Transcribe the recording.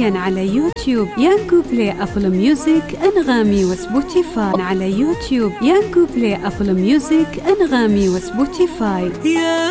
حصريا على يوتيوب يانجو بلاي أبل ميوزك أنغامي وسبوتيفاي. على يوتيوب يانجو بلاي أبل ميوزك أنغامي وسبوتيفاي.